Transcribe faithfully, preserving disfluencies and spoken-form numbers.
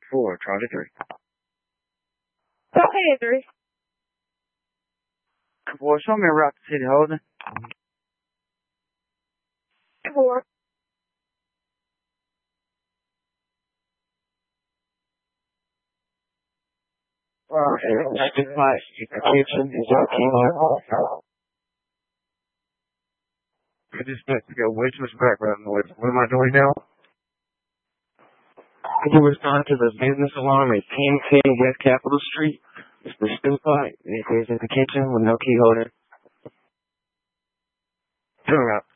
four, Charlie three. Okay, three. Four, show me a route to City Holding. Four. Okay, five. Kitchen is okay. I just meant to go way too much background noise. What am I doing now? Could you respond to the business alarm at ten ten West Capitol Street? Mister Stupide, it is in the kitchen with no key holder. Turn around.